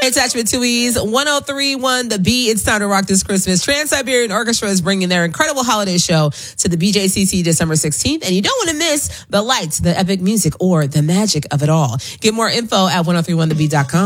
Attachment 2E's 1031 The B. It's time to rock this Christmas. Trans-Siberian Orchestra is bringing their incredible holiday show to the BJCC December 16th, and you don't want to miss the lights, the epic music, or the magic of it all. Get more info at 1031theb.com.